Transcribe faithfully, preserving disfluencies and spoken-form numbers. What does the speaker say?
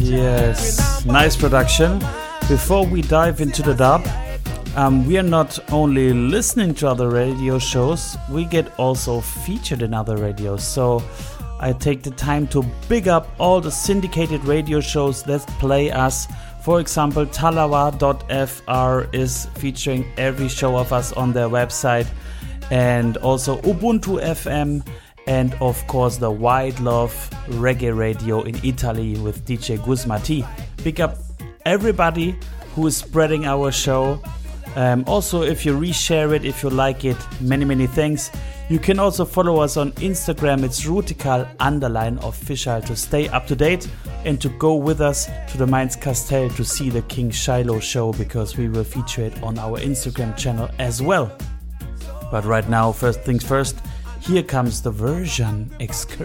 Yes, nice production. Before we dive into the dub, um, we are not only listening to other radio shows, we get also featured in other radios. So I take the time to big up all the syndicated radio shows that play us. For example, Talawa dot F R is featuring every show of us on their website, and also Ubuntu F M, and of course the Wide Love Reggae Radio in Italy with D J Guzmati. Big up everybody who is spreading our show. Um, also, if you reshare it, if you like it, many many thanks. You can also follow us on Instagram. It's Rutical underline official to stay up to date and to go with us to the Mainz Castell to see the King Shiloh show, because we will feature it on our Instagram channel as well. But right now, first things first, here comes the version excursion.